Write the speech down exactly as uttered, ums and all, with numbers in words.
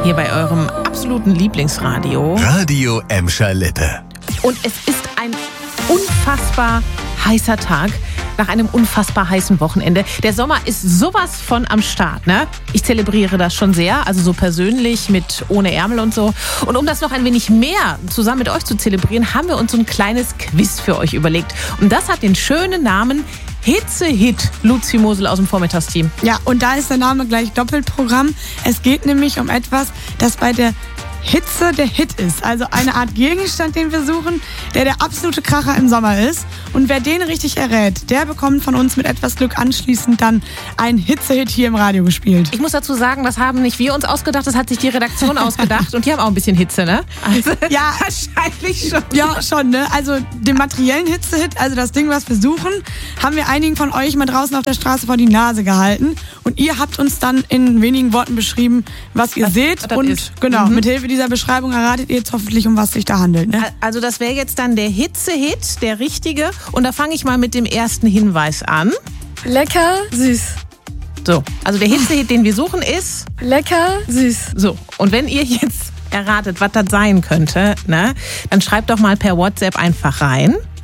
Hier bei eurem absoluten Lieblingsradio. Radio Emscher Lippe. Und es ist ein unfassbar heißer Tag nach einem unfassbar heißen Wochenende. Der Sommer ist sowas von am Start, ne? Ich zelebriere das schon sehr, also so persönlich mit ohne Ärmel und so. Und um das noch ein wenig mehr zusammen mit euch zu zelebrieren, haben wir uns so ein kleines Quiz für euch überlegt. Und das hat den schönen Namen Hitze-Hit, Luzi Mosel aus dem Vormittagsteam. Ja, und da ist der Name gleich Doppelprogramm. Es geht nämlich um etwas, das bei der Hitze der Hit ist. Also eine Art Gegenstand, den wir suchen, der der absolute Kracher im Sommer ist. Und wer den richtig errät, der bekommt von uns mit etwas Glück anschließend dann einen Hitze-Hit hier im Radio gespielt. Ich muss dazu sagen, das haben nicht wir uns ausgedacht, das hat sich die Redaktion ausgedacht. Und die haben auch ein bisschen Hitze, ne? Also, ja, wahrscheinlich schon. Ja, schon, ne? Also den materiellen Hitze-Hit, also das Ding, was wir suchen, haben wir einigen von euch mal draußen auf der Straße vor die Nase gehalten. Und ihr habt uns dann in wenigen Worten beschrieben, was ihr was, seht. was das und ist. genau, Mhm. mit Hilfe dieser Beschreibung erratet ihr jetzt hoffentlich, um was sich da handelt, ne? Also das wäre jetzt dann der Hitze-Hit, der richtige. Und da fange ich mal mit dem ersten Hinweis an. Lecker, süß. So, also der Hitze-Hit, den wir suchen, ist... Lecker, süß. So, und wenn ihr jetzt erratet, was das sein könnte, ne, dann schreibt doch mal per WhatsApp einfach rein.